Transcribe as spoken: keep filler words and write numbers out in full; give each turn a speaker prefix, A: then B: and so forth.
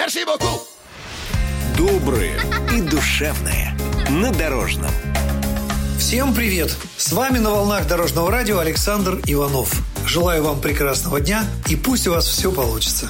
A: Merci beaucoup.
B: Добрые и душевные на Дорожном.
C: Всем привет! С вами на волнах Дорожного радио Александр Иванов. Желаю вам прекрасного дня и пусть у вас все получится.